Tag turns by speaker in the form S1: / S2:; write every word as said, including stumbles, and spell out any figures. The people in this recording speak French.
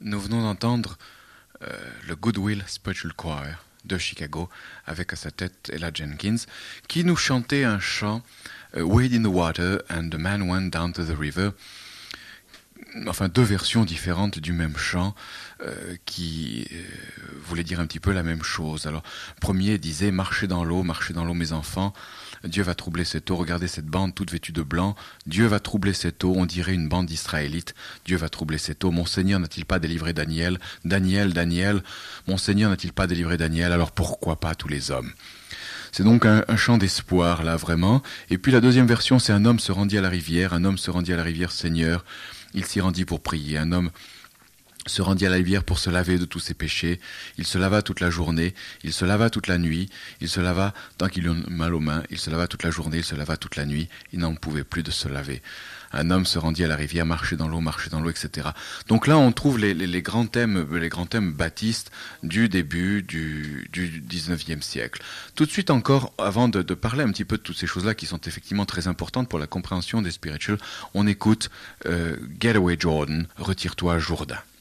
S1: Nous venons d'entendre euh, le Goodwill Spiritual Choir de Chicago, avec à sa tête Ella Jenkins, qui nous chantait un chant uh, Wade in the Water and the Man Went Down to the River. Enfin, deux versions différentes du même chant euh, qui euh, voulaient dire un petit peu la même chose. Alors, le premier disait « Marchez dans l'eau, marchez dans l'eau mes enfants, Dieu va troubler cette eau, regardez cette bande toute vêtue de blanc, Dieu va troubler cette eau, on dirait une bande d'Israélites, Dieu va troubler cette eau, mon Seigneur n'a-t-il pas délivré Daniel, Daniel, Daniel, mon Seigneur n'a-t-il pas délivré Daniel, alors pourquoi pas tous les hommes ?» C'est donc un, un chant d'espoir, là, vraiment. Et puis la deuxième version, c'est « Un homme se rendit à la rivière, un homme se rendit à la rivière, Seigneur, il s'y rendit pour prier. Un homme se rendit à la rivière pour se laver de tous ses péchés. Il se lava toute la journée, il se lava toute la nuit, il se lava tant qu'il eut mal aux mains, il se lava toute la journée, il se lava toute la nuit, il n'en pouvait plus de se laver. Un homme se rendit à la rivière, marchait dans l'eau, marchait dans l'eau, et cetera. Donc là, on trouve les, les, les grands thèmes, les grands thèmes baptistes du début du, du dix-neuvième siècle. Tout de suite encore, avant de, de parler un petit peu de toutes ces choses-là qui sont effectivement très importantes pour la compréhension des spirituals, on écoute euh, Get Away Jordan, retire-toi Jourdain.